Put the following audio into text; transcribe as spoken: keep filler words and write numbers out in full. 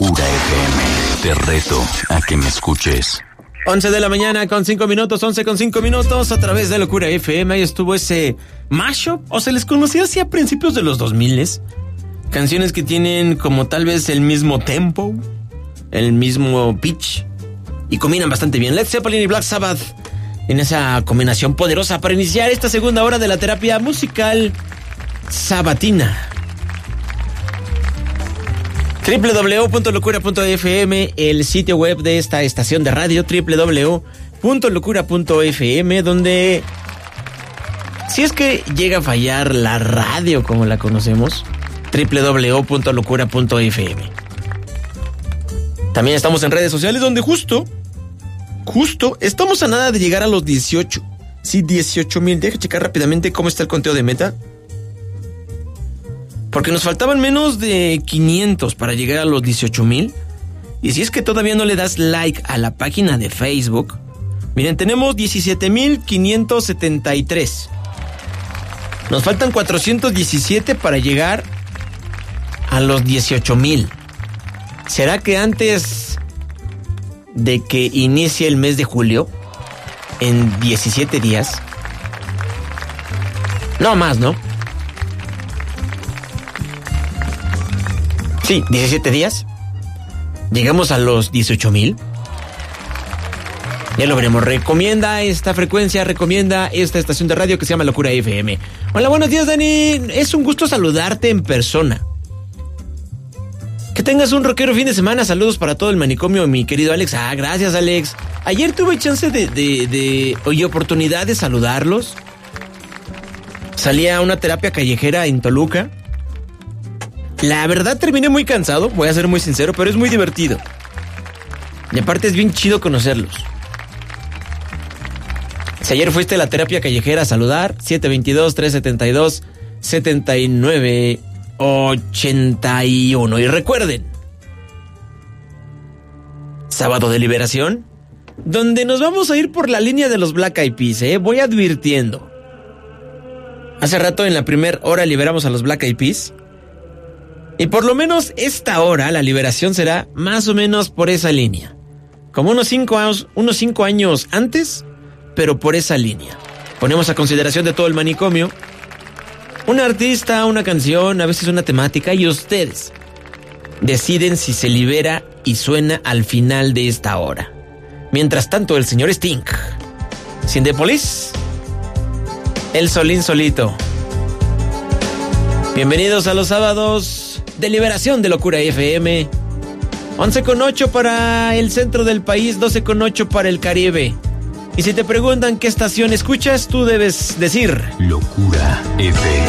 Locura F M. Te reto a que me escuches. once de la mañana con cinco minutos, once con cinco minutos, a través de Locura F M. Ahí estuvo ese mashup, o se les conocía así a principios de los dos miles. Canciones que tienen como tal vez el mismo tempo, el mismo pitch, y combinan bastante bien. Led Zeppelin y Black Sabbath en esa combinación poderosa para iniciar esta segunda hora de la terapia musical sabatina. doble u doble u doble u punto locura punto f m, el sitio web de esta estación de radio, doble u doble u doble u punto locura punto f m, donde si es que llega a fallar la radio como la conocemos, doble u doble u doble u punto locura punto f m. También estamos en redes sociales donde justo, justo, estamos a nada de llegar a los dieciocho. Sí, dieciocho mil. Deja checar rápidamente cómo está el conteo de meta. Porque nos faltaban menos de quinientos para llegar a los dieciocho mil. Y si es que todavía no le das like a la página de Facebook, miren, tenemos diecisiete mil quinientos setenta y tres. Nos faltan cuatrocientos diecisiete para llegar a los dieciocho mil. ¿Será que antes de que inicie el mes de julio, en diecisiete días? No más, ¿no? Sí, diecisiete días. Llegamos a los dieciocho mil. Ya lo veremos. Recomienda esta frecuencia, recomienda esta estación de radio que se llama Locura F M. Hola, buenos días, Dani. Es un gusto saludarte en persona. Que tengas un rockero fin de semana. Saludos para todo el manicomio, mi querido Alex. Ah, gracias, Alex. Ayer tuve chance de, de, de oye, oportunidad de saludarlos. Salí a una terapia callejera en Toluca. La verdad terminé muy cansado, voy a ser muy sincero, pero es muy divertido. Y aparte es bien chido conocerlos. Si ayer fuiste a la terapia callejera a saludar, siete dos dos, tres siete dos, siete nueve ocho uno. Y recuerden, sábado de liberación, donde nos vamos a ir por la línea de los Black Eyed Peas, ¿eh? Voy advirtiendo. Hace rato en la primera hora liberamos a los Black Eyed Peas. Y por lo menos esta hora la liberación será más o menos por esa línea. Como unos cinco años, unos cinco años antes, pero por esa línea. Ponemos a consideración de todo el manicomio un artista, una canción, a veces una temática, y ustedes deciden si se libera y suena al final de esta hora. Mientras tanto, el señor Sting, Sin The Police, el solín solito. Bienvenidos a los sábados de liberación de Locura F M. once con ocho para el centro del país, doce con ocho para el Caribe. Y si te preguntan qué estación escuchas, tú debes decir Locura F M.